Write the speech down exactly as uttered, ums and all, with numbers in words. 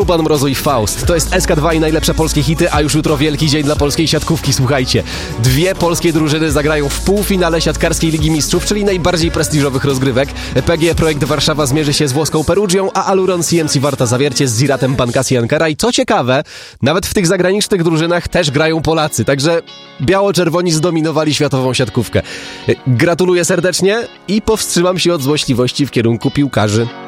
Kuban Mrozu i Faust. To jest S K dwa i najlepsze polskie hity, a już jutro wielki dzień dla polskiej siatkówki. Słuchajcie, dwie polskie drużyny zagrają w półfinale siatkarskiej Ligi Mistrzów, czyli najbardziej prestiżowych rozgrywek. P G E Projekt Warszawa zmierzy się z włoską Perugią, a Aluron C M C Warta Zawiercie z Ziratem Pankasi Ankara. I co ciekawe, nawet w tych zagranicznych drużynach też grają Polacy, także biało-czerwoni zdominowali światową siatkówkę. Gratuluję serdecznie i powstrzymam się od złośliwości w kierunku piłkarzy.